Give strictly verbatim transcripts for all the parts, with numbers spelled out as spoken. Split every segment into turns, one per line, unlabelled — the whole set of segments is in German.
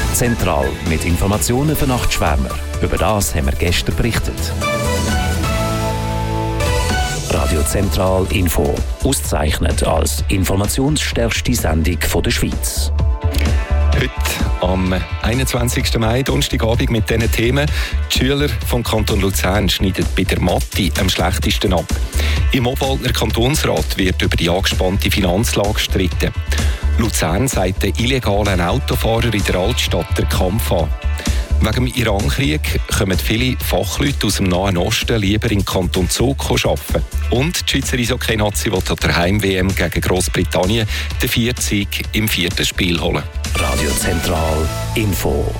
Zentral mit Informationen für Nachtschwärmer. Über das haben wir gestern berichtet. Radio Zentral Info. Ausgezeichnet als informationsstärkste Sendung der Schweiz.
Heute am einundzwanzigsten Mai, Donnerstagabend, mit diesen Themen. Die Schüler vom Kanton Luzern schneiden bei der Mathe am schlechtesten ab. Im Obwaldner Kantonsrat wird über die angespannte Finanzlage gestritten. Luzern sagt den illegalen Autofahrern in der Altstadt den Kampf an. Wegen dem Irankrieg kommen viele Fachleute aus dem Nahen Osten lieber in den Kanton Zug arbeiten. Und die Schweizer Eishockey-Nazi will an der Heim-W M gegen Grossbritannien den vierten Sieg im vierten Spiel holen.
Radio Zentral Info.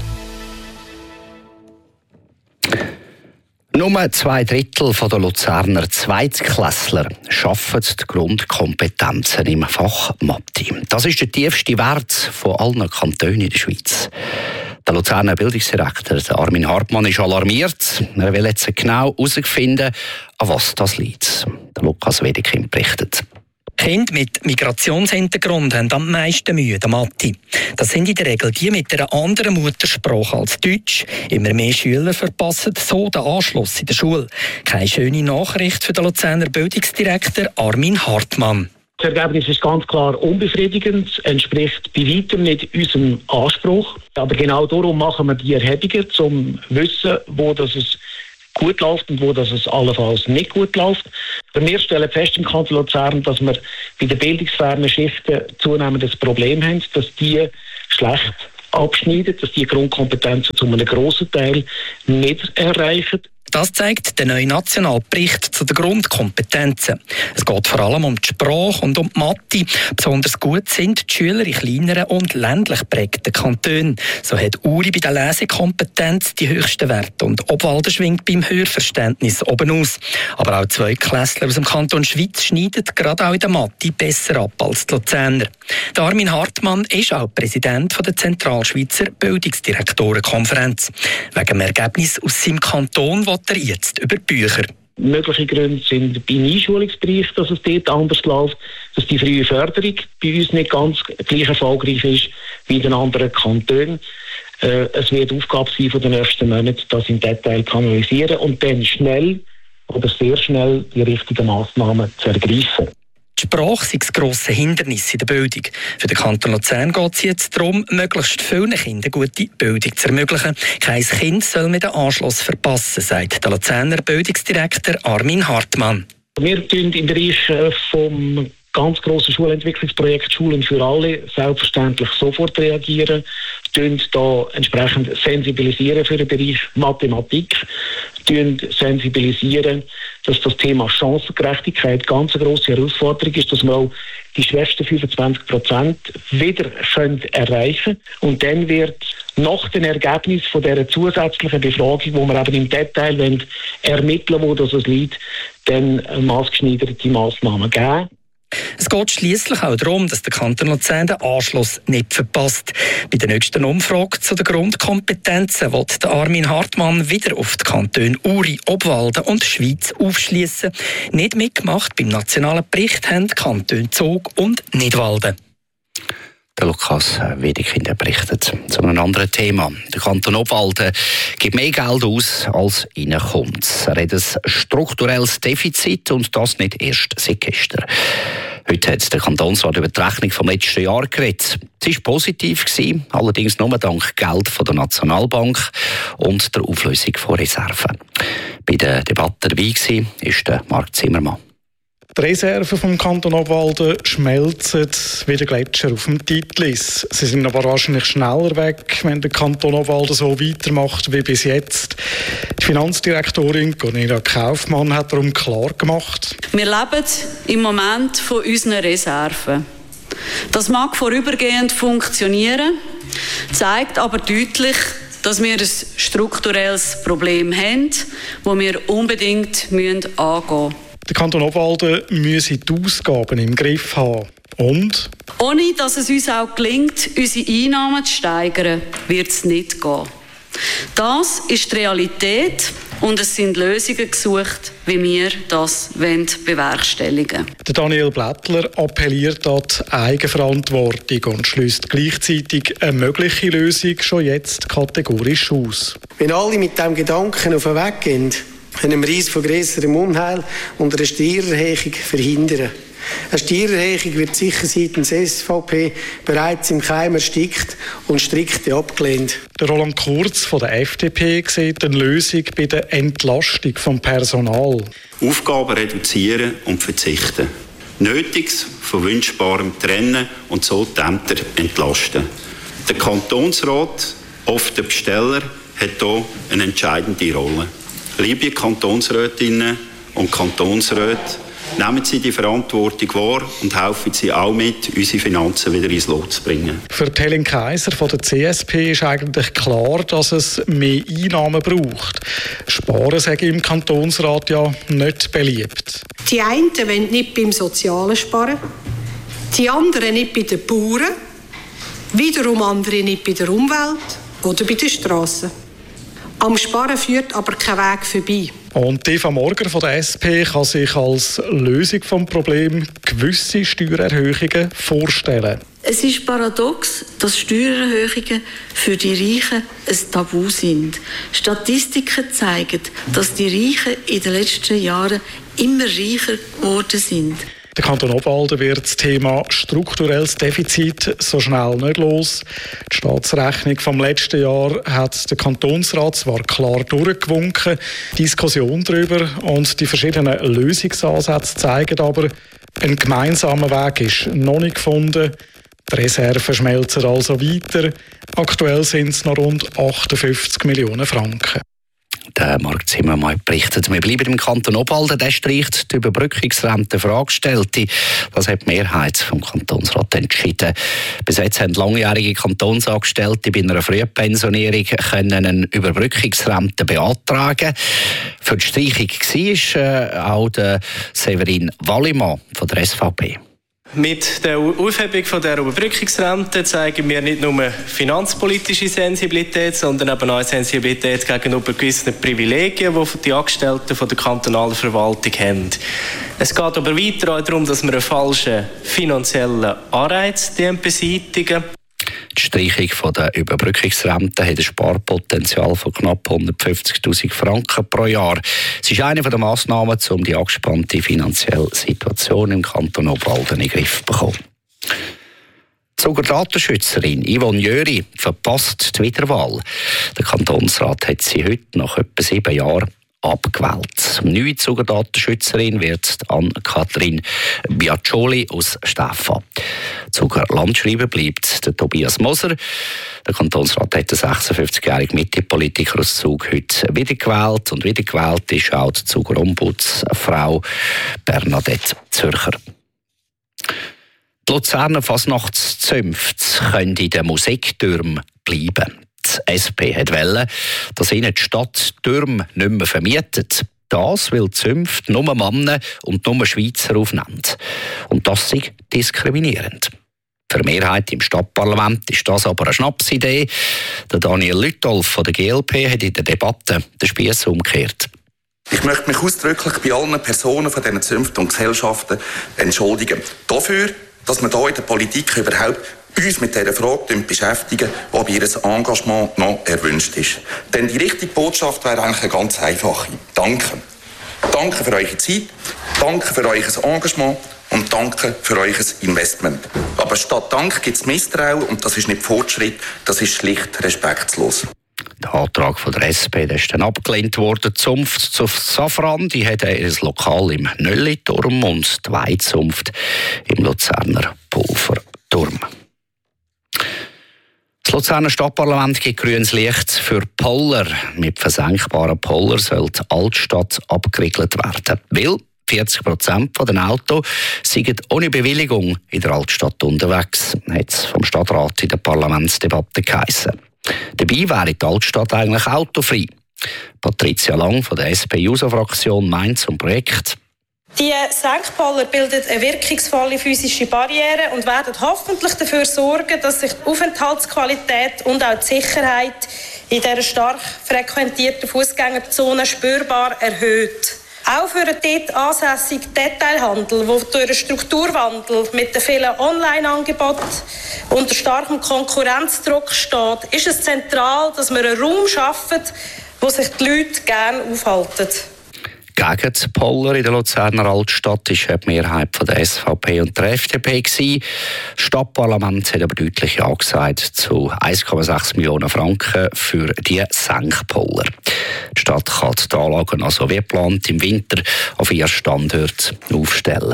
Nur zwei Drittel der Luzerner Zweitklässler schaffen die Grundkompetenzen im Fach Mathe. Das ist der tiefste Wert von allen Kantonen in der Schweiz. Der Luzerner Bildungsdirektor Armin Hartmann ist alarmiert. Er will jetzt genau herausfinden, an was das liegt. Der Lukas Wedekind berichtet.
Kinder mit Migrationshintergrund haben am meisten Mühe der Mathe. Das sind in der Regel die mit einer anderen Muttersprache als Deutsch. Immer mehr Schüler verpassen so den Anschluss in der Schule. Keine schöne Nachricht für den Luzerner Bildungsdirektor Armin Hartmann.
Das Ergebnis ist ganz klar unbefriedigend, entspricht bei weitem nicht unserem Anspruch. Aber genau darum machen wir die Erhebungen, um zu wissen, wo das es gut läuft und wo das es allenfalls nicht gut läuft. Wir stellen fest im Kanton Luzern, dass wir bei den bildungsfernen Schichten zunehmend das Problem haben, dass die schlecht abschneiden, dass die Grundkompetenzen zu einem grossen Teil nicht erreichen.
Das zeigt der neue Nationalbericht zu den Grundkompetenzen. Es geht vor allem um die Sprache und um die Mathe. Besonders gut sind die Schüler in kleineren und ländlich geprägten Kantonen. So hat Uri bei der Lesekompetenz die höchsten Werte und Obwalden schwingt beim Hörverständnis oben aus. Aber auch Zweitklässler aus dem Kanton Schweiz schneiden gerade auch in der Mathe besser ab als die Luzerner. Der Armin Hartmann ist auch Präsident der Zentralschweizer Bildungsdirektorenkonferenz. Wegen dem Ergebnis aus seinem Kanton will er jetzt über Bücher.
Mögliche Gründe sind beim Einschulungsbereich, dass es dort anders läuft, dass die frühe Förderung bei uns nicht ganz gleich erfolgreich ist wie in den anderen Kantonen. Äh, es wird Aufgabe sein von den nächsten Monaten, das im Detail zu analysieren und dann schnell oder sehr schnell die richtigen Massnahmen zu ergreifen.
Die Sprache sei das grosse Hindernis in der Bildung. Für den Kanton Luzern geht es jetzt darum, möglichst vielen Kindern gute Bildung zu ermöglichen. Kein Kind soll mit den Anschluss verpassen, sagt der Luzerner Bildungsdirektor Armin Hartmann.
Wir tun im Bereich vom ganz grossen Schulentwicklungsprojekt Schulen für alle selbstverständlich sofort reagieren, tun da entsprechend sensibilisieren für den Bereich Mathematik, tun sensibilisieren, dass das Thema Chancengerechtigkeit ganz eine grosse Herausforderung ist, dass wir auch die schwächsten fünfundzwanzig Prozent wieder können erreichen. Und dann wird nach dem Ergebnis von dieser zusätzlichen Befragung, wo wir eben im Detail wollen, ermitteln, wo das liegt, dann maßgeschneiderte Massnahmen geben.
Es geht schliesslich auch darum, dass der Kanton Luzern den Anschluss nicht verpasst. Bei der nächsten Umfrage zu den Grundkompetenzen will der Armin Hartmann wieder auf die Kantone Uri, Obwalden und Schweiz aufschliessen. Nicht mitgemacht beim nationalen Bericht haben die Kantone Zug und Nidwalden.
Der Lukas Wedekind berichtet zu einem anderen Thema. Der Kanton Obwalden gibt mehr Geld aus, als reinkommt. Er hat ein strukturelles Defizit und das nicht erst seit gestern. Heute hat der Kantonsrat über die Rechnung vom letzten Jahr geredet. Sie war positiv, allerdings nur dank Geld von der Nationalbank und der Auflösung von Reserven. Bei der Debatte dabei war ist der Marc Zimmermann.
Die Reserven vom Kanton Obwalden schmelzen wie der Gletscher auf dem Titlis. Sie sind aber wahrscheinlich schneller weg, wenn der Kanton Obwalden so weitermacht wie bis jetzt. Die Finanzdirektorin Cornelia Kaufmann hat darum klar gemacht:
Wir leben im Moment von unseren Reserven. Das mag vorübergehend funktionieren, zeigt aber deutlich, dass wir ein strukturelles Problem haben, das wir unbedingt angehen müssen.
Der Kanton Obwalden müsse die Ausgaben im Griff haben. Und?
Ohne dass es uns auch gelingt, unsere Einnahmen zu steigern, wird es nicht gehen. Das ist die Realität und es sind Lösungen gesucht, wie wir das bewerkstelligen wollen.
Daniel Blättler appelliert an die Eigenverantwortung und schließt gleichzeitig eine mögliche Lösung schon jetzt kategorisch aus.
Wenn alle mit diesem Gedanken auf den Weg gehen, können wir uns von grösserem Unheil und einer Steuererhöhung verhindern. Eine Steuererhöhung wird sicher seitens S V P bereits im Keim erstickt und strikt abgelehnt.
Der Roland Kurz von der F D P sieht eine Lösung bei der Entlastung vom Personal.
Aufgaben reduzieren und verzichten. Nötiges von Wünschbarem trennen und so die Ämter entlasten. Der Kantonsrat, oft der Besteller, hat hier eine entscheidende Rolle. Liebe Kantonsrätinnen und Kantonsräte, nehmen Sie die Verantwortung wahr und helfen Sie auch mit, unsere Finanzen wieder ins Lot zu bringen.
Für Helen Kaiser von der C S P ist eigentlich klar, dass es mehr Einnahmen braucht. Sparen sage ich im Kantonsrat ja nicht beliebt.
Die einen wollen nicht beim Sozialen sparen, die anderen nicht bei den Bauern, wiederum andere nicht bei der Umwelt oder bei den Strassen. Am Sparen führt aber kein Weg vorbei.
Und Eva Morger von der S P kann sich als Lösung des Problems gewisse Steuererhöhungen vorstellen.
Es ist paradox, dass Steuererhöhungen für die Reichen ein Tabu sind. Statistiken zeigen, dass die Reichen in den letzten Jahren immer reicher geworden sind.
Der Kanton Obwalden wird das Thema strukturelles Defizit so schnell nicht los. Die Staatsrechnung vom letzten Jahr hat der Kantonsrat zwar klar durchgewunken, die Diskussion darüber und die verschiedenen Lösungsansätze zeigen aber, ein gemeinsamer Weg ist noch nicht gefunden. Die Reserven schmelzen also weiter. Aktuell sind es noch rund achtundfünfzig Millionen Franken.
Der Marc Zimmermann berichtet. Wir bleiben im Kanton Obwalden. Der streicht die Überbrückungsrente für Angestellte. Das hat die Mehrheit vom Kantonsrat entschieden. Bis jetzt haben langjährige Kantonsangestellte bei einer Frühpensionierung können eine Überbrückungsrente beantragen. Für die Streichung war äh, auch der Severin Wallimann von der S V P.
Mit der Aufhebung von der Überbrückungsrente zeigen wir nicht nur finanzpolitische Sensibilität, sondern eben auch Sensibilität gegenüber gewissen Privilegien, die die Angestellten von der kantonalen Verwaltung haben. Es geht aber weiter auch darum, dass wir einen falschen finanziellen Anreiz beseitigen.
Die Streichung der Überbrückungsrente hat ein Sparpotenzial von knapp hundertfünfzigtausend Franken pro Jahr. Es ist eine der Massnahmen, um die angespannte finanzielle Situation im Kanton Obwalden in den Griff zu bekommen. Die Zuger Datenschützerin Yvonne Jöri verpasst die Wiederwahl. Der Kantonsrat hat sie heute nach etwa sieben Jahren abgewählt. Neue Zugerdatenschützerin wird Ann-Kathrin Biacioli aus Staffa. Zuger Landschreiber bleibt der Tobias Moser. Der Kantonsrat hat den sechsundfünfzigjährigen Mitte-Politiker aus Zug heute wiedergewählt. Und wiedergewählt ist auch die Zuger Ombudsfrau Bernadette Zürcher. Die Luzerner Fasnachtszünfte können in den Musiktürmen bleiben. Die S P wollte, dass ihnen die Stadt Türme nicht mehr vermietet. Das, weil die Zünfte nur Männer und nur Schweizer aufnehmen. Und das ist diskriminierend. Für die Mehrheit im Stadtparlament ist das aber eine Schnapsidee. Der Daniel Lütolf von der G L P hat in der Debatte den Spiess umgekehrt.
Ich möchte mich ausdrücklich bei allen Personen von diesen Zünften und Gesellschaften entschuldigen. Dafür, dass wir hier in der Politik überhaupt uns mit dieser Frage beschäftigen, ob ihr Engagement noch erwünscht ist. Denn die richtige Botschaft wäre eigentlich eine ganz einfache. Danke. Danke für eure Zeit, danke für euer Engagement und danke für euer Investment. Aber statt Dank gibt es Misstrauen und das ist nicht Fortschritt, das ist schlicht respektlos.
Der Antrag von der S P der ist dann abgelehnt worden. Die Zunft zu Safran, die hat ihr Lokal im Nölliturm und die Weizunft im Luzerner Pulverturm. Das Luzerner Stadtparlament gibt grünes Licht für Poller. Mit versenkbaren Poller soll die Altstadt abgeriegelt werden. Weil vierzig Prozent der Autos sind ohne Bewilligung in der Altstadt unterwegs, hat es vom Stadtrat in der Parlamentsdebatte geheissen. Dabei wäre die Altstadt eigentlich autofrei. Patricia Lang von der S P-U S A-Fraktion meint zum Projekt:
Die Senkpoller bilden eine wirkungsvolle physische Barriere und werden hoffentlich dafür sorgen, dass sich die Aufenthaltsqualität und auch die Sicherheit in dieser stark frequentierten Fußgängerzone spürbar erhöht. Auch für den dort ansässigen Detailhandel, der durch den Strukturwandel mit den vielen Online-Angeboten unter starkem Konkurrenzdruck steht, ist es zentral, dass wir einen Raum schaffen, wo sich die Leute gerne aufhalten.
Gegen die Poller in der Luzerner Altstadt war die Mehrheit von der S V P und der F D P. Das Stadtparlament hat aber deutlich Ja gesagt zu eins Komma sechs Millionen Franken für die Senkpoller. Die Stadt kann die Anlagen also wie geplant im Winter auf vier Standorte aufstellen.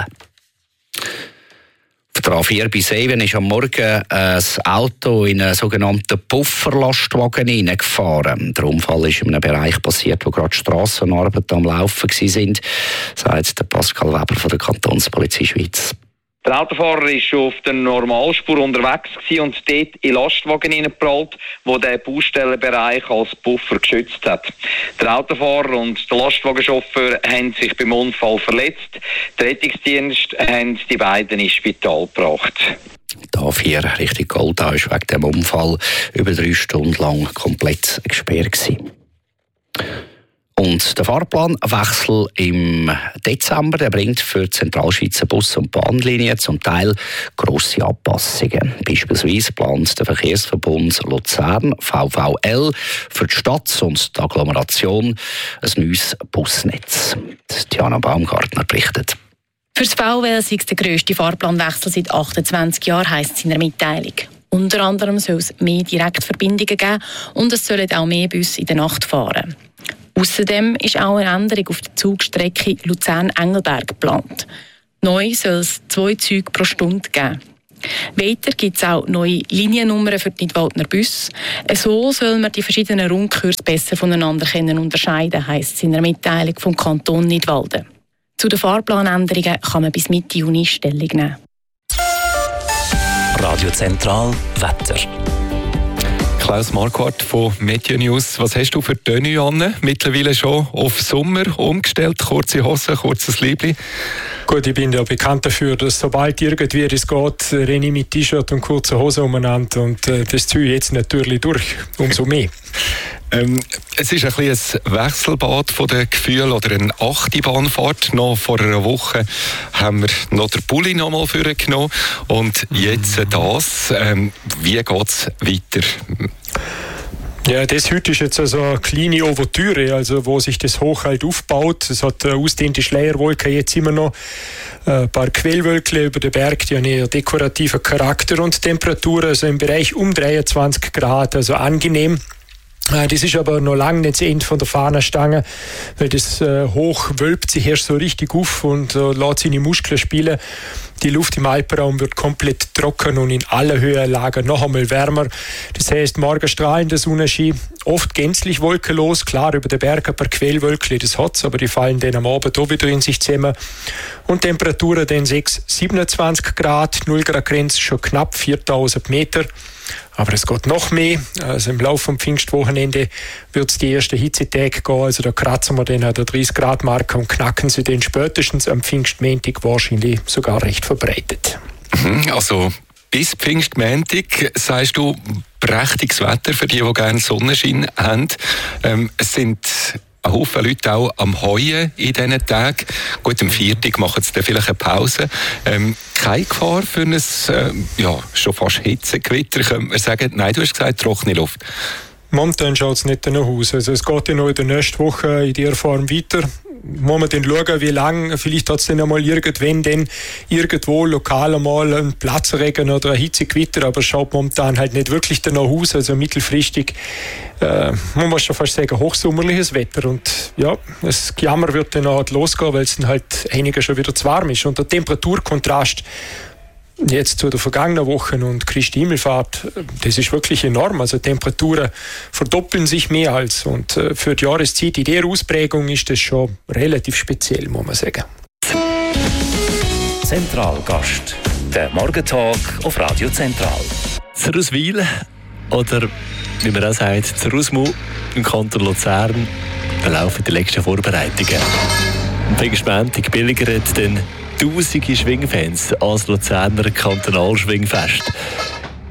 Auf der A vier bei Seven ist am Morgen ein Auto in einen sogenannten Pufferlastwagen hineingefahren. Der Unfall ist in einem Bereich passiert, wo gerade Strassenarbeiten am Laufen waren, sagt Pascal Weber von der Kantonspolizei Schweiz.
Der Autofahrer war schon auf der Normalspur unterwegs und dort in den Lastwagen hineingeprallt, wo der Baustellenbereich als Puffer geschützt hat. Der Autofahrer und der Lastwagenchauffeur haben sich beim Unfall verletzt. Der Rettungsdienst hat die beiden ins Spital gebracht.
Die A vier Richtung Goldau war wegen dem Unfall über drei Stunden lang komplett gesperrt gewesen. Und der Fahrplanwechsel im Dezember der bringt für die Zentralschweizer Bus- und Bahnlinien zum Teil grosse Anpassungen. Beispielsweise plant der Verkehrsverbund Luzern V V L für die Stadt und die Agglomeration ein neues Busnetz. Diana Baumgartner berichtet.
Für das V V L sei es der grösste Fahrplanwechsel seit achtundzwanzig Jahren, heisst es in der Mitteilung. Unter anderem soll es mehr Direktverbindungen geben und es sollen auch mehr Busse in der Nacht fahren. Außerdem ist auch eine Änderung auf der Zugstrecke Luzern-Engelberg geplant. Neu soll es zwei Züge pro Stunde geben. Weiter gibt es auch neue Liniennummern für die Nidwaldner Busse. So soll man die verschiedenen Rundkürze besser voneinander unterscheiden, heisst es in der Mitteilung vom Kanton Nidwalden. Zu den Fahrplanänderungen kann man bis Mitte Juni Stellung nehmen.
Radio Zentral Wetter.
Klaus Marquardt von Media News. Was hast du für Tenue an? Mittlerweile schon auf Sommer umgestellt, kurze Hosen, kurzes Liebli.
Gut, ich bin ja bekannt dafür, dass sobald irgendwie es geht, renne ich mit T-Shirt und kurzer Hose umeinander und äh, das ziehe ich jetzt natürlich durch, umso mehr.
Ähm, es ist ein bisschen ein Wechselbad von den Gefühlen oder eine Achterbahnfahrt. Noch vor einer Woche haben wir noch den Pulli noch mal vorgenommen und jetzt das. Ähm, wie geht es weiter?
Ja, das heute ist jetzt also eine kleine Ouvertüre, also wo sich das hoch halt aufbaut. Es hat eine ausdehnte Schleierwolke jetzt immer noch, ein paar Quellwölkchen über den Berg, die haben eher dekorativen Charakter und Temperatur also im Bereich um dreiundzwanzig Grad, also angenehm. Das ist aber noch lange nicht das Ende von der Fahnenstange, weil das äh, hoch wölbt sich erst so richtig auf und äh, lässt seine Muskeln spielen. Die Luft im Alpenraum wird komplett trocken und in aller Höhenlagen noch einmal wärmer. Das heißt, morgen strahlender Sonnenschein, oft gänzlich wolkenlos. Klar, über den Berg ein paar Quellwölkchen, das hat's, aber die fallen dann am Abend auch wieder in sich zusammen. Und Temperaturen dann sechs, siebenundzwanzig Grad, null Grad Grenze schon knapp viertausend Meter. Aber es geht noch mehr. Also im Laufe des Pfingstwochenende wird es die ersten Hitzetage gehen. Also da kratzen wir dann an der dreißig Grad Marke und knacken sie dann spätestens am Pfingstmontag wahrscheinlich sogar recht verbreitet.
Also bis Pfingstmontag, sagst du, prächtiges Wetter für die, die gerne Sonnenschein haben. Ähm, es sind ein Haufen Leute auch am Heuen in diesen Tagen. Gut, am Viertag machen sie dann vielleicht eine Pause. Ähm, keine Gefahr für ein äh, ja, schon fast Hitzegewitter, könnte man sagen. Nein, du hast gesagt, trockene Luft.
Momentan schaut es nicht danach aus. Also es geht ja noch in der nächsten Woche in dieser Form weiter. Muss man dann schauen, wie lange, vielleicht hat es dann einmal irgendwann dann irgendwo lokal einmal einen Platzregen oder ein Hitzegewitter, aber es schaut momentan halt nicht wirklich danach aus. Also mittelfristig äh, muss man schon fast sagen, hochsommerliches Wetter. Und ja, das Gejammer wird dann halt losgehen, weil es dann halt einiger schon wieder zu warm ist. Und der Temperaturkontrast jetzt zu der vergangenen Woche und Christi Himmelfahrt, das ist wirklich enorm. Also Temperaturen verdoppeln sich mehr als. Und für die Jahreszeit in dieser Ausprägung ist das schon relativ speziell, muss man sagen.
Zentralgast, der Morgentalk auf Radio Zentral.
Zeruswil oder wie man auch sagt, Zerusmu im Kanton Luzern, da laufen die letzten Vorbereitungen. Am Pfingstmontag pilgern dann tausende Schwingfans als Luzerner Kantonalschwingfest.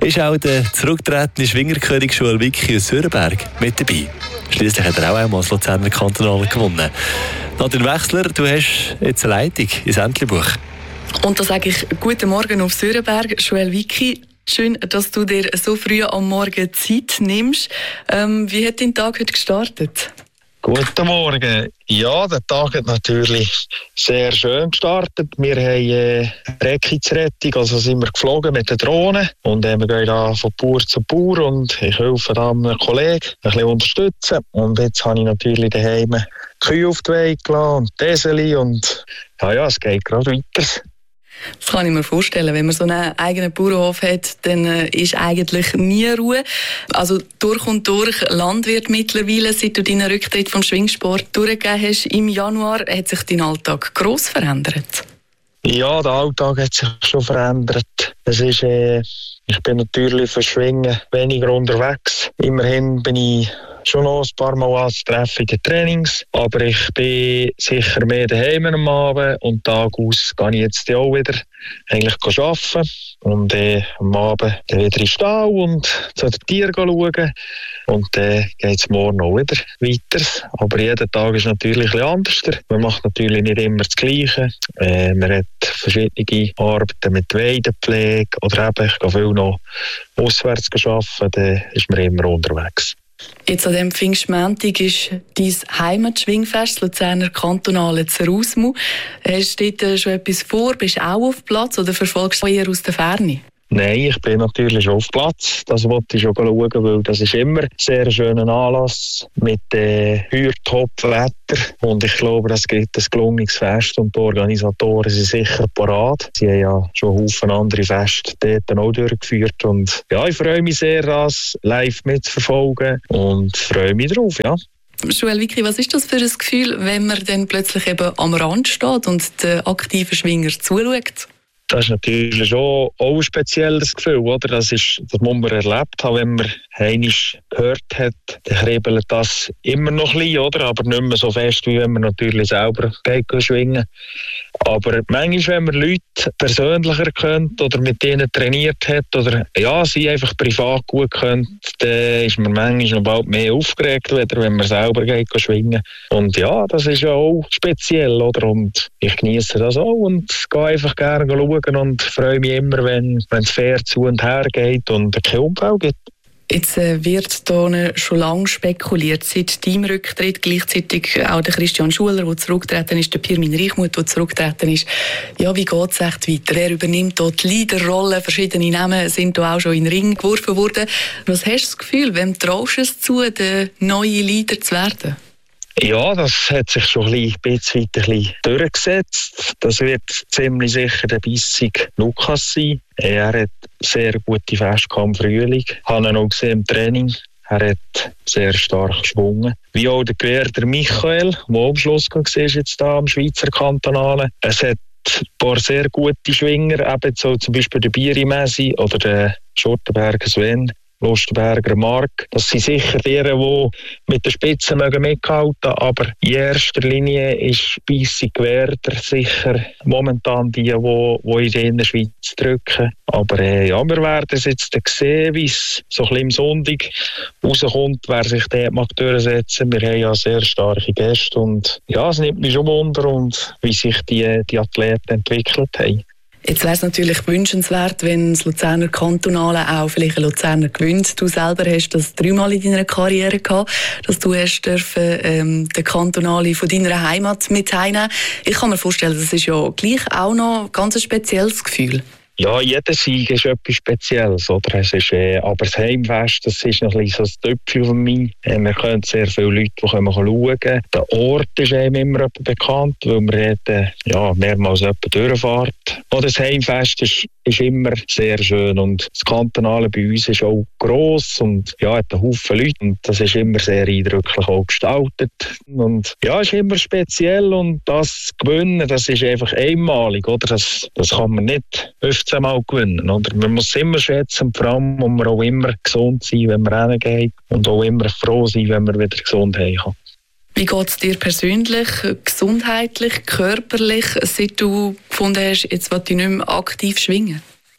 ist auch der zurückgetretene Schwingerkönig Joel Wicki aus Sörenberg mit dabei. Schliesslich hat er auch einmal das Luzerner Kantonal gewonnen. Nadine Wechsler, du hast jetzt eine Leitung ins Entlebuch.
Und da sage ich guten Morgen auf Sörenberg, Joel Wicki. Schön, dass du dir so früh am Morgen Zeit nimmst. Ähm, wie hat dein Tag heute gestartet?
Guten Morgen. Ja, der Tag hat natürlich sehr schön gestartet. Wir haben äh, Rettungsrettung, also sind wir geflogen mit der Drohne und äh, wir gehen da von Bauer zu Bauer und ich helfe da einem Kollegen ein bisschen unterstützen. Und jetzt habe ich natürlich daheim Kühe auf die Wege gelassen und Teseli und ja, ja, es geht gerade weiter.
Das kann ich mir vorstellen. Wenn man so einen eigenen Bauernhof hat, dann äh, ist eigentlich nie Ruhe. Also durch und durch Landwirt mittlerweile, seit du deinen Rücktritt vom Schwingsport durchgegeben hast im Januar, hat sich dein Alltag gross verändert?
Ja, der Alltag hat sich schon verändert. Es ist, äh, ich bin natürlich für Schwingen weniger unterwegs. Immerhin bin ich schon noch ein paar Mal anzutreffen in den Trainings, aber ich bin sicher mehr daheim am Abend und Tag aus gehe ich jetzt auch wieder eigentlich arbeiten und äh, am Abend dann wieder in den Stall und zu den Tieren schauen und dann äh, geht es morgen auch wieder weiter. Aber jeder Tag ist natürlich ein bisschen anders. Man macht natürlich nicht immer das Gleiche. Äh, man hat verschiedene Arbeiten mit Weidepflege oder eben, ich gehe viel noch auswärts arbeiten, dann ist man immer unterwegs.
Jetzt an diesem Pfingstmontag ist dein Heimatschwingfest, das Luzerner Kantonale Zerusmu. Hast du dort schon etwas vor? Bist du auch auf Platz oder verfolgst du eher aus der Ferne?
Nein, ich bin natürlich auf Platz. Das wollte ich schon schauen, weil das ist immer ein sehr schöner Anlass mit äh, Top-Wetter. Und ich glaube, das gibt ein gelungenes Fest und die Organisatoren sind sicher parat. Sie haben ja schon Haufen andere Feste dort auch durchgeführt. Und ja, ich freue mich sehr, das live mitzuverfolgen und freue mich drauf, ja.
Joel Wicki, was ist das für ein Gefühl, wenn man dann plötzlich eben am Rand steht und den aktiven Schwinger zuschaut?
Das ist natürlich schon auch ein spezielles Gefühl, oder? Das, ist, das muss man erlebt haben, wenn man einmal gehört hat, dann kribbelt das immer noch ein bisschen, oder? Aber nicht mehr so fest, wie wenn man natürlich selber geht schwingen. Aber manchmal, wenn man Leute persönlicher kennt oder mit denen trainiert hat oder ja, sie einfach privat gut kennt, dann ist man manchmal noch bald mehr aufgeregt, wenn man selber geht schwingen. Und ja, das ist ja auch speziell, oder? Und ich genieße das auch und gehe einfach gerne schauen und freue mich immer, wenn es fair zu und her geht und kein Unfall gibt.
Jetzt äh, wird hier schon lange spekuliert, seit deinem Rücktritt, gleichzeitig auch der Christian Schuler, der zurückgetreten ist, der Pirmin Reichmuth, der zurückgetreten ist. Ja, wie geht es echt weiter? Er übernimmt hier die Leaderrolle, verschiedene Namen sind hier auch schon in den Ring geworfen worden. Was hast du das Gefühl, wem traust du es zu, der neue Leader zu werden?
Ja, das hat sich schon ein bisschen, ein bisschen durchgesetzt. Das wird ziemlich sicher der bissige Lukas sein. Er hat sehr gute Feste im Frühling. Ich habe ihn auch gesehen im Training. Er hat sehr stark geschwungen. Wie auch der Gewehrter Michael, der am Schluss war jetzt da am Schweizer Kantonalen. Es hat ein paar sehr gute Schwinger, eben so zum Beispiel der Biri Messi oder der Schurtenberger Sven. Lustenberger Mark. Das sind sicher die, die mit der Spitze mithalten mögen, aber in erster Linie ist Bissig Werder sicher momentan die, die, die in der Schweiz drücken. Aber äh, ja, wir werden es jetzt sehen, wie es so ein bisschen im Sonntag rauskommt, wer sich dort mag durchsetzen. Wir haben ja sehr starke Gäste und ja, es nimmt mich schon Wunder, und wie sich die, die Athleten entwickelt haben.
Jetzt wäre es natürlich wünschenswert, wenn das Luzerner Kantonale auch vielleicht ein Luzerner gewinnt. Du selber hast das dreimal in deiner Karriere gehabt, dass du hast dürfen, ähm, den Kantonale von deiner Heimat mit heimnehmen. Ich kann mir vorstellen, das ist ja gleich auch noch ein ganz spezielles Gefühl.
Ja, jeder Sieg ist etwas Spezielles, oder? Es ist, äh, aber das Heimfest, das ist noch ein bisschen so das Töpfchen von mir. Äh, wir können sehr viele Leute, die können schauen können. Der Ort ist einem immer bekannt, weil wir äh, ja, mehrmals durchfahren. Und das Heimfest ist, ist immer sehr schön, und das Kantonale bei uns ist auch gross und ja, hat einen Haufen Leute, und das ist immer sehr eindrücklich auch gestaltet. Und ja, es ist immer speziell, und das Gewinnen, das ist einfach einmalig, oder? Das, das kann man nicht fünfzehn Mal gewinnen, oder? Man muss es immer schätzen, vor allem muss man auch immer gesund sein, wenn man hingeht, und auch immer froh sein, wenn man wieder gesund heim kann.
Wie geht es dir persönlich, gesundheitlich, körperlich, seit du gefunden hast, jetzt will ich nicht mehr aktiv schwingen?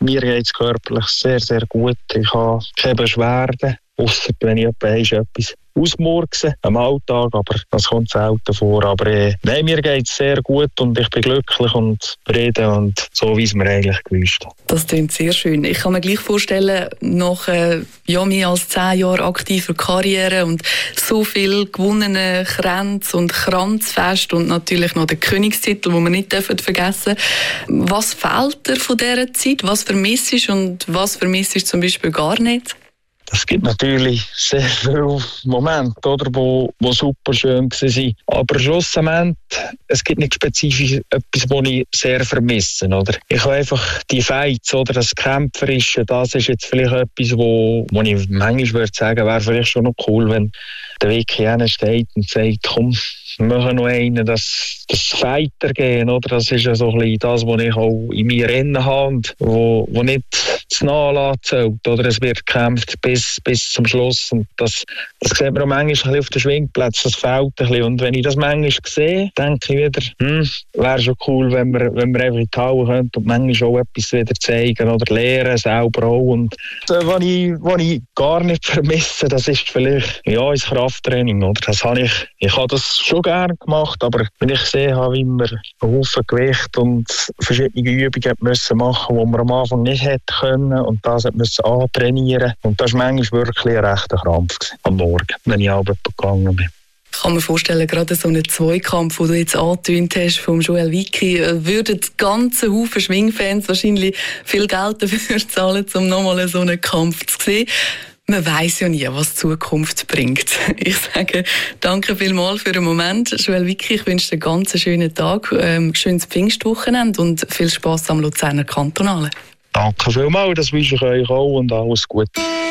mir geht es körperlich sehr, sehr gut. Ich habe keine Beschwerden, ausser wenn ich etwas ausmurkse am Alltag, aber das kommt selten vor. Aber äh, nein, mir geht es sehr gut und ich bin glücklich und zufrieden und so, wie es mir eigentlich gewünscht hat.
Das klingt sehr schön. Ich kann mir gleich vorstellen, nach äh, ja, mehr als zehn Jahren aktiver Karriere und so viel gewonnenen Kränz- und Kranzfest und natürlich noch den Königstitel, den wir nicht vergessen dürfen. Was fehlt dir von dieser Zeit? Was vermisst du und was vermisst du zum Beispiel gar nicht?
Es gibt natürlich sehr viele Momente, oder, wo, wo super schön waren. Aber schlussendlich, es gibt nicht spezifisch etwas, was ich sehr vermisse. Oder? Ich habe einfach die Fights, oder, das Kämpferische, das ist jetzt vielleicht etwas, wo, wo ich manchmal würde sagen, wäre vielleicht schon noch cool, wenn der Vicky steht und sagt, komm, wir machen noch einen, das, das Fighter gehen, oder? Das ist ja so ein bisschen das, was ich auch in mir Rennen habe und wo, wo nicht zu nachlassen zählt, oder? Es wird gekämpft bis, bis zum Schluss und das, das sieht man auch manchmal ein bisschen auf den Schwingplätzen, das fehlt ein bisschen. Und wenn ich das manchmal sehe, denke ich wieder, hm, wäre schon cool, wenn wir, wenn wir einfach in die Halle könnten und manchmal auch etwas wieder zeigen oder lernen, selber auch. Und äh, was ich, was ich gar nicht vermisse, das ist vielleicht, ja, das Krafttraining, oder? Das habe ich, ich habe das schon gerne gemacht, aber wenn ich gesehen habe, wie wir einen Haufen Gewicht und verschiedene Übungen müssen machen, die wir am Anfang nicht hätten können und das müssen antrainieren. Und das war manchmal wirklich ein rechter Krampf am Morgen, wenn ich abends gegangen bin.
Ich kann mir vorstellen, gerade so einen Zweikampf, den du jetzt angetönt hast, vom Joel Vicky, würden die ganzen Haufen Schwingfans wahrscheinlich viel Geld dafür zahlen, um nochmal so einen Kampf zu sehen. Man weiss ja nie, was die Zukunft bringt. Ich sage danke vielmals für den Moment. Joel Vicky, ich wünsche dir einen ganz schönen Tag, ähm, schönes Pfingstwochenende und viel Spass am Luzerner Kantonalen.
Danke vielmals, das wünsche ich euch auch und alles Gute.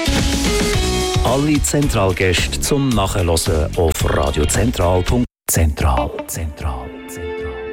Alle Zentralgäste zum Nachhören auf radiozentral punkt zentral. Zentral.